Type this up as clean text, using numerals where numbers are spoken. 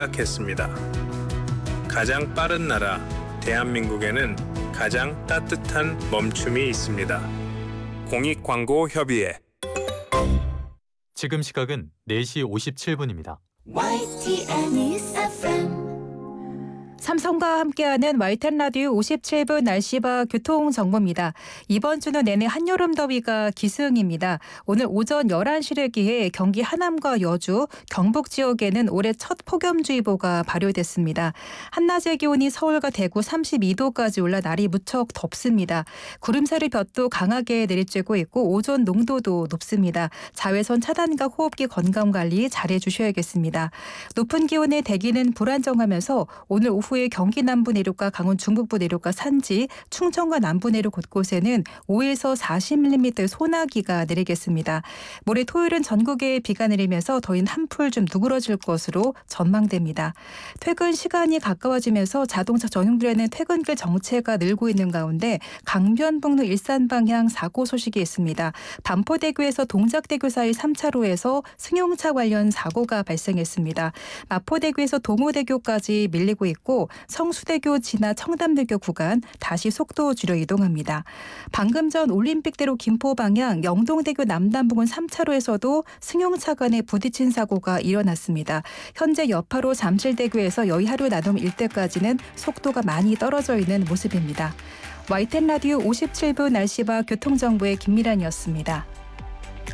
시작했습니다. 가장 빠른 나라 대한민국에는 가장 따뜻한 멈춤이 있습니다. 공익광고협의회. 지금 시각은 4시 57분입니다. YTN News FM. 삼성과 함께하는 YTN 라디오 57분 날씨와 교통정보입니다. 이번 주는 내내 한여름 더위가 기승입니다. 오늘 오전 11시를 기해 경기 하남과 여주, 경북 지역에는 올해 첫 폭염주의보가 발효됐습니다. 한낮의 기온이 서울과 대구 32도까지 올라 날이 무척 덥습니다. 구름살이 볕도 강하게 내리쬐고 있고 오존 농도도 높습니다. 자외선 차단과 호흡기 건강관리 잘해주셔야겠습니다. 높은 기온의 대기는 불안정하면서 오늘 오후에 경기 남부 내륙과 강원 중북부 내륙과 산지, 충청과 남부 내륙 곳곳에는 5에서 40mm 소나기가 내리겠습니다. 모레 토요일은 전국에 비가 내리면서 더위는 한풀 좀 누그러질 것으로 전망됩니다. 퇴근 시간이 가까워지면서 자동차 전용들에는 퇴근길 정체가 늘고 있는 가운데 강변북로 일산 방향 사고 소식이 있습니다. 반포대교에서 동작대교 사이 3차로에서 승용차 관련 사고가 발생했습니다. 마포대교에서 동호대교까지 밀리고 있고 성수대교 지나 청담대교 구간 다시 속도 줄여 이동합니다. 방금 전 올림픽대로 김포 방향 영동대교 남단 부근 3차로에서도 승용차 간에 부딪힌 사고가 일어났습니다. 현재 여파로 잠실대교에서 여의하류 나눔 일대까지는 속도가 많이 떨어져 있는 모습입니다. YTN 라디오 57분 날씨와 교통정보의 김미란이었습니다.